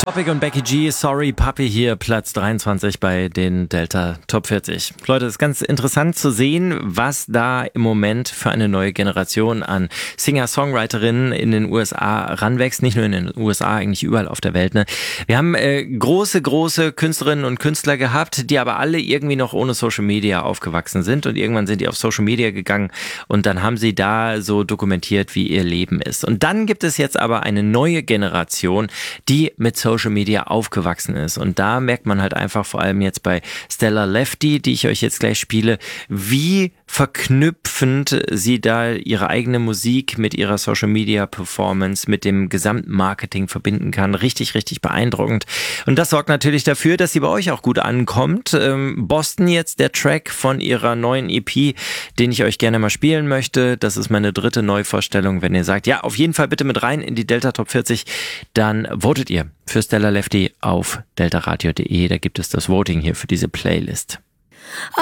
Topic und Becky G, Sorry Puppy hier, Platz 23 bei den Delta Top 40. Leute, es ist ganz interessant zu sehen, was da im Moment für eine neue Generation an Singer-Songwriterinnen in den USA ranwächst. Nicht nur in den USA, eigentlich überall auf der Welt. Ne? Wir haben große Künstlerinnen und Künstler gehabt, die aber alle irgendwie noch ohne Social Media aufgewachsen sind. Und irgendwann sind die auf Social Media gegangen und dann haben sie da so dokumentiert, wie ihr Leben ist. Und dann gibt es jetzt aber eine neue Generation, die mit Social Media aufgewachsen ist. Und da merkt man halt einfach, vor allem jetzt bei Stella Lefty, die ich euch jetzt gleich spiele, wie verknüpfend sie da ihre eigene Musik mit ihrer Social Media Performance, mit dem gesamten Marketing verbinden kann. Richtig beeindruckend. Und das sorgt natürlich dafür, dass sie bei euch auch gut ankommt. Boston jetzt der Track von ihrer neuen EP, den ich euch gerne mal spielen möchte. Das ist meine dritte Neuvorstellung. Wenn ihr sagt, ja, auf jeden Fall bitte mit rein in die Delta Top 40, dann votet ihr für Stella Lefty auf deltaradio.de. Da gibt es das Voting hier für diese Playlist.